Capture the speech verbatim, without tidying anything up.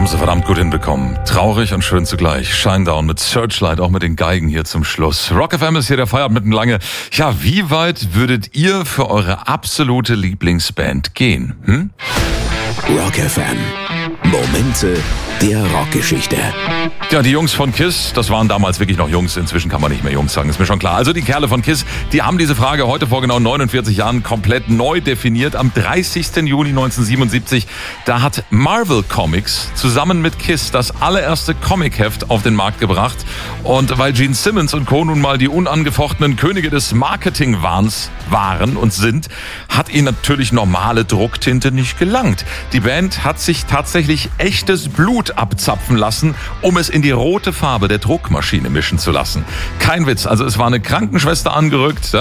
Haben sie verdammt gut hinbekommen. Traurig und schön zugleich. Shinedown mit Searchlight, auch mit den Geigen hier zum Schluss. Rock F M ist hier der Feierabend mitten lange. Ja, wie weit würdet ihr für eure absolute Lieblingsband gehen? Hm? Rock F M. Momente der Rockgeschichte. Ja, die Jungs von KISS, das waren damals wirklich noch Jungs. Inzwischen kann man nicht mehr Jungs sagen, ist mir schon klar. Also die Kerle von KISS, die haben diese Frage heute vor genau neunundvierzig Jahren komplett neu definiert. Am dreißigsten Juni neunzehnhundertsiebenundsiebzig, da hat Marvel Comics zusammen mit KISS das allererste Comicheft auf den Markt gebracht. Und weil Gene Simmons und Co. nun mal die unangefochtenen Könige des Marketingwahns waren und sind, hat ihnen natürlich normale Drucktinte nicht gelangt. Die Band hat sich tatsächlich echtes Blut abzapfen lassen, um es in die rote Farbe der Druckmaschine mischen zu lassen. Kein Witz, also es war eine Krankenschwester angerückt,